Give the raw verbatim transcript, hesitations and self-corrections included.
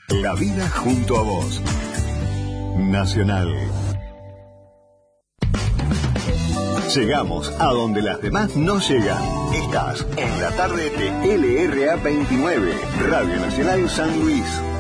La vida junto a vos. Nacional. Llegamos a donde las demás no llegan. Estás en la tarde de L R A veintinueve, Radio Nacional San Luis.